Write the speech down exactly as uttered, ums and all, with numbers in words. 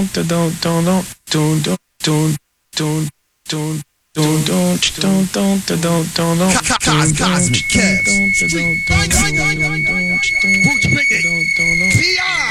don't don't don't don't don't don't don't don't don't don't don't don't don't don't don't Cosmic Kev. Street. Boots Pickett. P I